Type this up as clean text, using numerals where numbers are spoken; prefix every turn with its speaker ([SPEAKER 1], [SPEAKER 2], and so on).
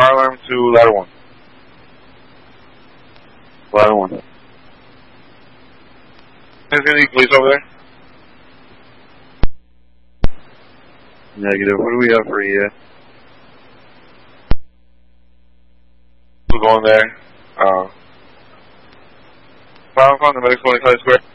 [SPEAKER 1] fire alarm to ladder 1. Ladder 1. Is there any police over there? Negative. What do we have for you? We're going there. Found the medics going inside square.